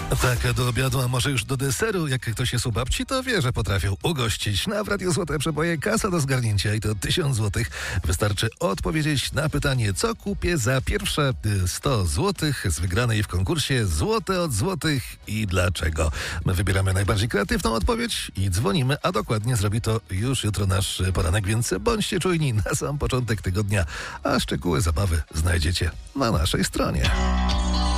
Tak, do obiadu, a może już do deseru, jak ktoś jest u babci, to wie, że potrafią ugościć. Na w Radiu Złote Przeboje kasa do zgarnięcia i to 1000 złotych. Wystarczy odpowiedzieć na pytanie, co kupię za pierwsze 100 złotych z wygranej w konkursie Złote od Złotych i dlaczego. My wybieramy najbardziej kreatywną odpowiedź i dzwonimy, a dokładnie zrobi to już jutro nasz poranek, więc bądźcie czujni na sam początek tygodnia, a szczegóły zabawy znajdziecie na naszej stronie.